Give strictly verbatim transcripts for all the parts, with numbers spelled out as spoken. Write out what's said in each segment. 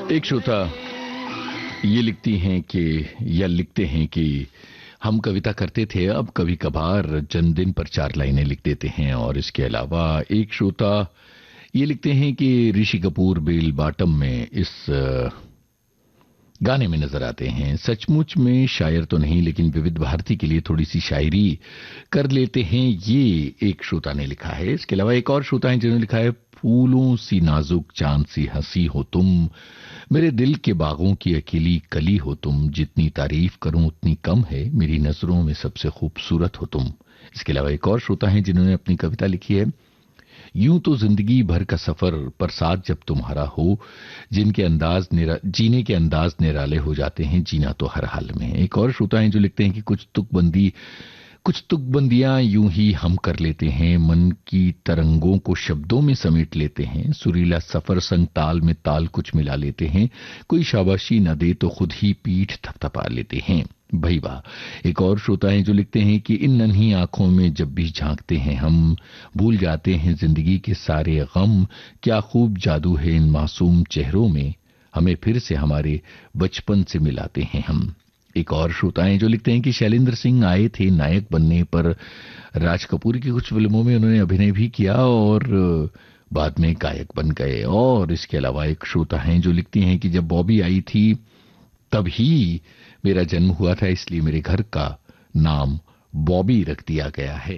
एक श्रोता ये लिखती हैं कि या लिखते हैं कि हम कविता करते थे, अब कभी कभार जन्मदिन पर चार लाइनें लिख देते हैं। और इसके अलावा एक श्रोता ये लिखते हैं कि ऋषि कपूर बेल बॉटम में इस गाने में नजर आते हैं। सचमुच में शायर तो नहीं, लेकिन विविध भारती के लिए थोड़ी सी शायरी कर लेते हैं, ये एक श्रोता ने लिखा है। इसके अलावा एक और श्रोता है जिन्होंने लिखा है, फूलों सी नाजुक चांद सी हंसी हो तुम, मेरे दिल के बागों की अकेली कली हो तुम, जितनी तारीफ करूं उतनी कम है, मेरी नजरों में सबसे खूबसूरत हो तुम। इसके अलावा एक और श्रोता है जिन्होंने अपनी कविता लिखी है, यूं तो जिंदगी भर का सफर पर साथ जब तुम्हारा हो, जिनके अंदाज निरा, जीने के अंदाज निराले हो जाते हैं, जीना तो हर हाल में। एक और श्रोता है जो लिखते हैं कि कुछ तुकबंदी कुछ तुकबंदियां यूं ही हम कर लेते हैं, मन की तरंगों को शब्दों में समेट लेते हैं, सुरीला सफर संग ताल में ताल कुछ मिला लेते हैं, कोई शाबाशी न दे तो खुद ही पीठ थपथपा लेते हैं। भाई वाह। एक और श्रोता है जो लिखते हैं कि इन नन्ही आंखों में जब भी झांकते हैं हम, भूल जाते हैं जिंदगी के सारे गम, क्या खूब जादू है इन मासूम चेहरों में, हमें फिर से हमारे बचपन से मिलाते हैं हम। एक और श्रोता हैं जो लिखते हैं कि शैलेंद्र सिंह आए थे नायक बनने पर, राज कपूर की कुछ फिल्मों में उन्होंने अभिनय भी किया और बाद में गायक बन गए। और इसके अलावा एक श्रोता हैं जो लिखती हैं कि जब बॉबी आई थी तभी मेरा जन्म हुआ था, इसलिए मेरे घर का नाम बॉबी रख दिया गया है।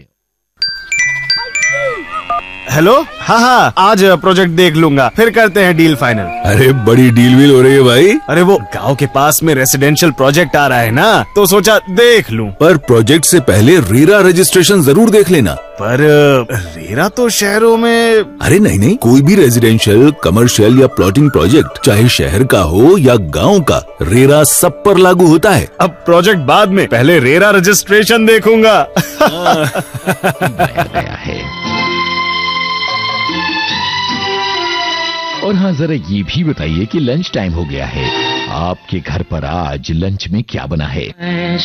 हेलो, हाँ हाँ आज प्रोजेक्ट देख लूंगा, फिर करते हैं डील फाइनल। अरे बड़ी डील व्हील हो रही है भाई। अरे वो गांव के पास में रेसिडेंशियल प्रोजेक्ट आ रहा है ना, तो सोचा देख लूं। पर प्रोजेक्ट से पहले रेरा रजिस्ट्रेशन जरूर देख लेना। पर रेरा तो शहरों में। अरे नहीं नहीं, कोई भी रेजिडेंशियल, कमर्शियल या प्लॉटिंग प्रोजेक्ट, चाहे शहर का हो या गाँव का, रेरा सब पर लागू होता है। अब प्रोजेक्ट बाद में, पहले रेरा रजिस्ट्रेशन देखूंगा। गया है। और हाँ, जरा ये भी बताइए कि लंच टाइम हो गया है, आपके घर पर आज लंच में क्या बना है?